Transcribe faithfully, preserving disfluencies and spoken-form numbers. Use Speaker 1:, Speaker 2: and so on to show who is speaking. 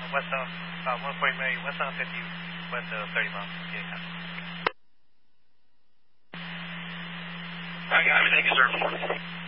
Speaker 1: west of, uh, one forty Mary, west of fifty, west of thirty miles. Yeah.
Speaker 2: I got it. Thank you, sir.